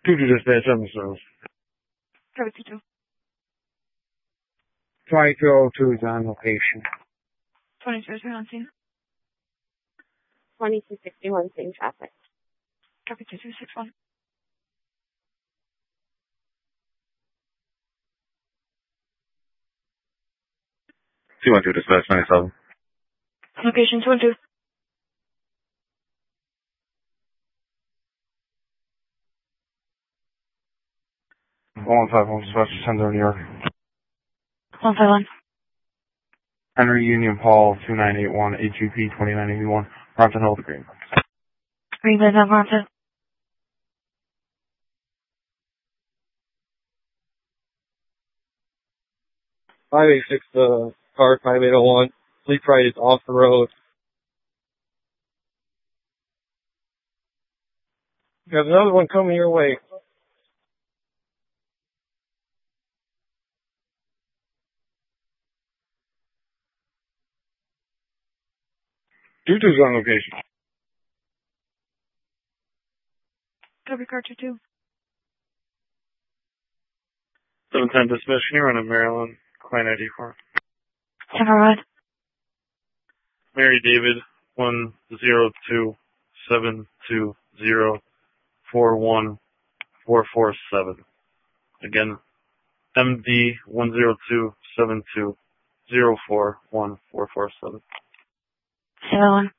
2-2 dispatch on the service. Copy 2-2. 2202 is on location. 2203 on scene. 2261, same traffic. Copy 2261. Two-1-2 dispatch 97. Location 2-2. 151 dispatch 1030 New York. 151. Henry Union Paul 2981 HUP 2981 Brompton Hill the Green. Greenland on Brompton. 586, car 5801. Sleep right is off the road. There's another one coming your way. Two-two's on location. Copy car 22. 710 dispatch here on Maryland, Klein 94. 10 ride. Mary David 102-720-41447. Again, MD 102-720-41447. 71.